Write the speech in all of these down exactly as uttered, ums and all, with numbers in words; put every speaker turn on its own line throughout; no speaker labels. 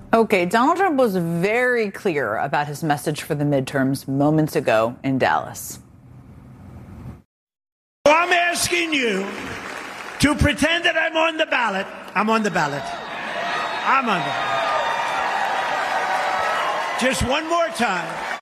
Okay, Donald Trump was very clear about his message for the midterms moments ago in Dallas.
I'm asking you to pretend that I'm on the ballot. I'm on the ballot. I'm on the ballot. Just one more time.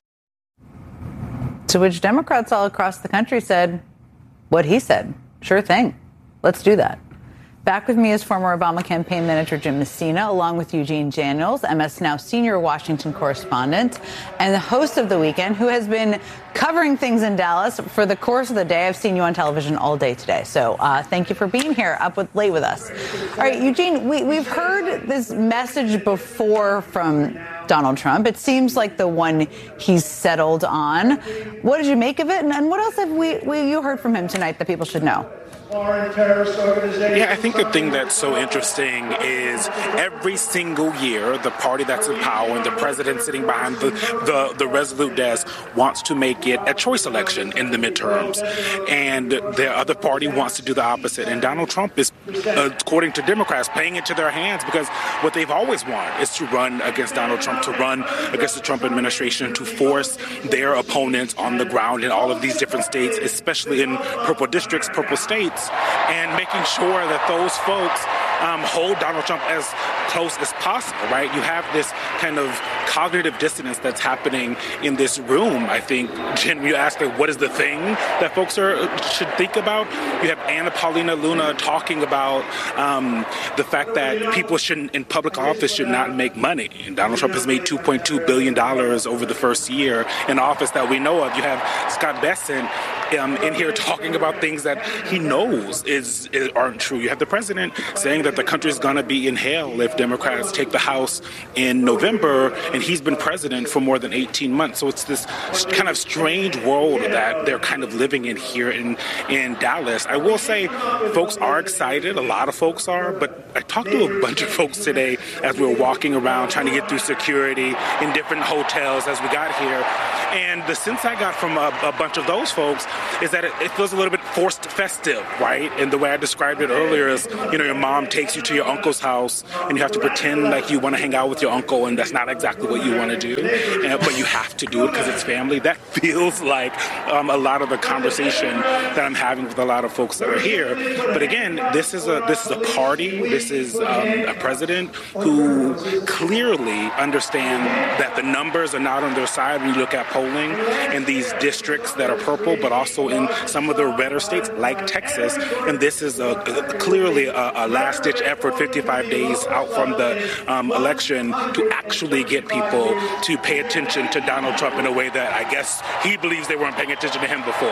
To which Democrats all across the country said what he said. Sure thing. Let's do that. Back with me is former Obama campaign manager Jim Messina, along with Eugene Daniels, M S Now senior Washington correspondent, and the host of The Weekend, who has been covering things in Dallas for the course of the day. I've seen you on television all day today. So uh, thank you for being here up with late with us. All right, Eugene, we, we've heard this message before from Donald Trump. It seems like the one he's settled on. What did you make of it? And, and what else have we, we you heard from him tonight that people should know?
Foreign terrorist organization. Yeah, I think the thing that's so interesting is every single year, the party that's in power and the president sitting behind the, the, the Resolute desk wants to make it a choice election in the midterms. And the other party wants to do the opposite. And Donald Trump is, uh, according to Democrats, playing into their hands because what they've always wanted is to run against Donald Trump, to run against the Trump administration, to force their opponents on the ground in all of these different states, especially in purple districts, purple states, and making sure that those folks um, hold Donald Trump as close as possible, right? You have this kind of cognitive dissonance that's happening in this room. I think, Jen, you asked, like, what is the thing that folks are should think about? You have Anna Paulina Luna talking about um, the fact that people shouldn't, in public office, should not make money. And Donald Trump has made two point two billion dollars over the first year in office that we know of. You have Scott Bessent um, in here talking about things that he knows is, is aren't true. You have the president saying that the country is going to be in hell if Democrats take the House in November, and he's been president for more than eighteen months. So it's this kind of strange world that they're kind of living in here in, in Dallas. I will say folks are excited. A lot of folks are, but I talked to a bunch of folks today as we were walking around trying to get through security in different hotels as we got here. And the sense I got from a, a bunch of those folks is that it, it feels a little bit forced festive, right? And the way I described it earlier is, you know, your mom takes you to your uncle's house and you have to pretend like you want to hang out with your uncle, and that's not exactly what you want to do, and, but you have to do it because it's family. That feels like um, a lot of the conversation that I'm having with a lot of folks that are here. But again, this is a this is a party. This is um, a president who clearly understand that the numbers are not on their side when you look at polling in these districts that are purple, but also in some of the redder states like Texas. And this is a, a, clearly a, a last-ditch effort, fifty-five days out from the um, election, to actually get people to pay attention to Donald Trump in a way that I guess he believes they weren't paying attention to him before.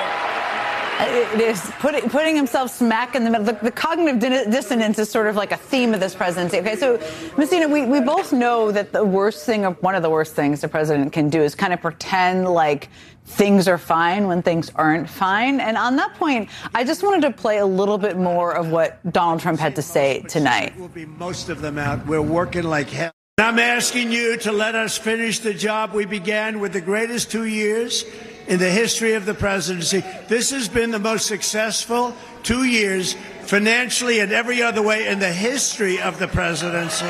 It is putting putting himself smack in the middle. The, the cognitive dissonance is sort of like a theme of this presidency. Okay, so Messina, we, we both know that the worst thing, of one of the worst things the president can do is kind of pretend like things are fine when things aren't fine. And on that point, I just wanted to play a little bit more of what Donald Trump had to say tonight.
Will be most of them out. We're working like hell. I'm asking you to let us finish the job we began with the greatest two years in the history of the presidency. This has been the most successful two years financially and every other way in the history of the presidency.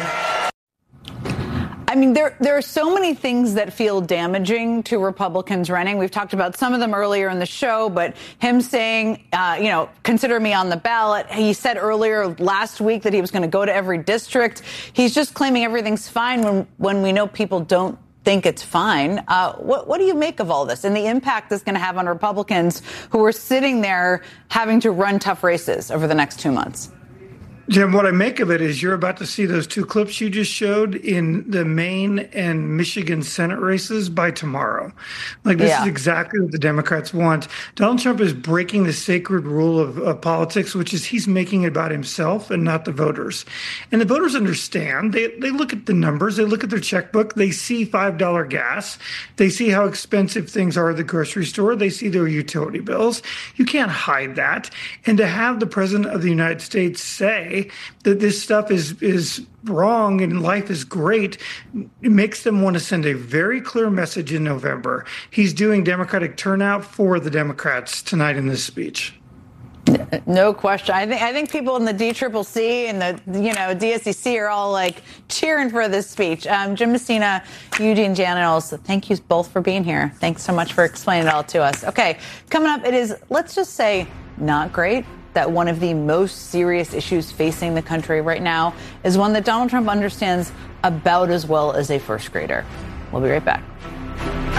I mean, there there are so many things that feel damaging to Republicans running. We've talked about some of them earlier in the show, but him saying, uh, you know, consider me on the ballot. He said earlier last week that he was going to go to every district. He's just claiming everything's fine when, when we know people don't think it's fine. Uh, what, what do you make of all this and the impact this is going to have on Republicans who are sitting there having to run tough races over the next two months?
Jim, what I make of it is you're about to see those two clips you just showed in the Maine and Michigan Senate races by tomorrow. Like, this yeah. is exactly what the Democrats want. Donald Trump is breaking the sacred rule of, of politics, which is he's making it about himself and not the voters. And the voters understand. They they look at the numbers. They look at their checkbook. They see five dollars gas. They see how expensive things are at the grocery store. They see their utility bills. You can't hide that. And to have the president of the United States say that this stuff is is wrong and life is great, it makes them want to send a very clear message in November. He's doing Democratic turnout for the Democrats tonight in this speech.
No question. I think I think people in the D C C C and the you know D S E C are all like cheering for this speech. Um, Jim Messina, Eugene Daniels, thank you both for being here. Thanks so much for explaining it all to us. Okay, coming up, it is, let's just say, not great that one of the most serious issues facing the country right now is one that Donald Trump understands about as well as a first grader. We'll be right back.